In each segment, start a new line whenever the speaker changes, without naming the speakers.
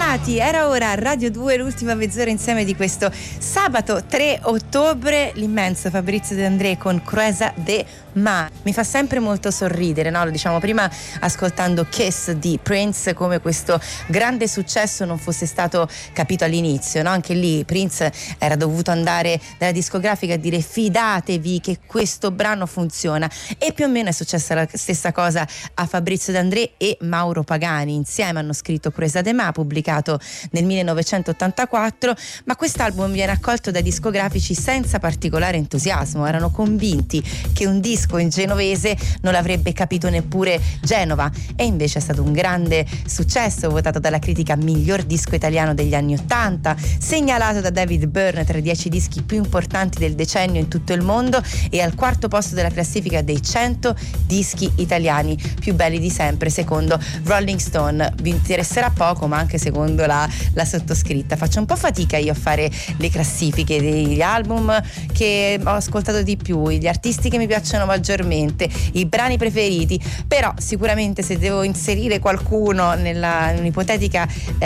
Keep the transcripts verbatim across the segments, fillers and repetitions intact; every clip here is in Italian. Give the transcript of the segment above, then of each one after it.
Bentornati, era ora a Radio due, l'ultima mezz'ora insieme di questo sabato tre ottobre, l'immenso Fabrizio De André con Cruesa de Mar. Mi fa sempre molto sorridere, no? Lo diciamo prima ascoltando Kiss di Prince, come questo grande successo non fosse stato capito all'inizio, no? Anche lì Prince era dovuto andare dalla discografica a dire fidatevi che questo brano funziona, e più o meno è successa la stessa cosa a Fabrizio De André e Mauro Pagani. Insieme hanno scritto Cruesa de Mar, pubblicato nel millenovecentottantaquattro, ma quest'album viene accolto dai discografici senza particolare entusiasmo. Erano convinti che un disco in genovese non l'avrebbe capito neppure Genova, e invece è stato un grande successo, votato dalla critica miglior disco italiano degli anni ottanta, segnalato da David Byrne tra i dieci dischi più importanti del decennio in tutto il mondo, e al quarto posto della classifica dei cento dischi italiani più belli di sempre, secondo Rolling Stone. Vi interesserà poco, ma anche secondo la, la sottoscritta. Faccio un po' fatica io a fare le classifiche degli album che ho ascoltato di più, gli artisti che mi piacciono maggiormente, i brani preferiti, però sicuramente se devo inserire qualcuno nella in un'ipotetica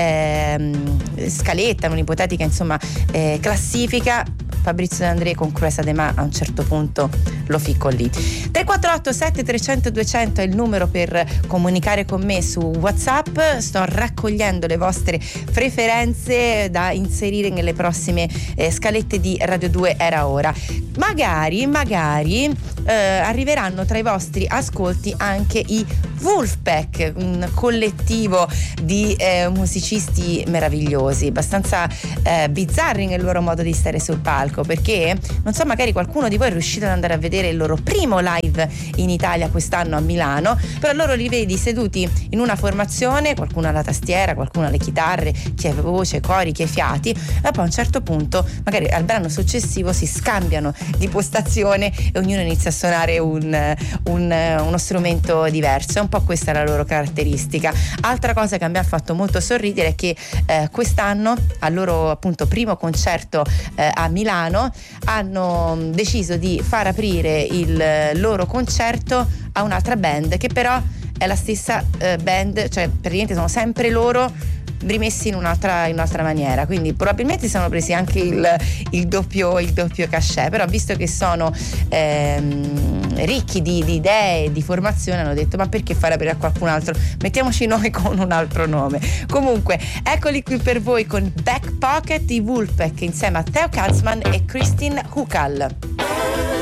eh, scaletta, in un'ipotetica insomma eh, classifica, Fabrizio De André con Cruesa de Mar a un certo punto lo ficco lì. tre quattro otto sette trecento duecento è il numero per comunicare con me su WhatsApp. Sto raccogliendo le vostre preferenze da inserire nelle prossime eh, scalette di Radio due Era Ora. Magari, magari eh, arriveranno tra i vostri ascolti anche i Wolfpack, un collettivo di eh, musicisti meravigliosi, abbastanza eh, bizzarri nel loro modo di stare sul palco, perché non so, magari qualcuno di voi è riuscito ad andare a vedere il loro primo live in Italia quest'anno a Milano, però loro li vedi seduti in una formazione, qualcuno alla tastiera, qualcuno alle chitarre, chi ha voce, cori, chi ha fiati, e poi a un certo punto magari al brano successivo si scambiano di postazione e ognuno inizia a suonare un, un, uno strumento diverso. È un po' questa la loro caratteristica. Altra cosa che mi ha fatto molto sorridere è che eh, quest'anno al loro appunto primo concerto eh, a Milano hanno deciso di far aprire il loro concerto a un'altra band che però è la stessa eh, band, cioè praticamente sono sempre loro rimessi in un'altra, in un'altra maniera, quindi probabilmente si sono presi anche il, il doppio il doppio cachet, però visto che sono ehm, ricchi di, di idee, di formazione, hanno detto ma perché fare aprire a qualcun altro, mettiamoci noi con un altro nome. Comunque eccoli qui per voi con Back Pocket, i Wolfpack insieme a Theo Katzman e Christine Hukal.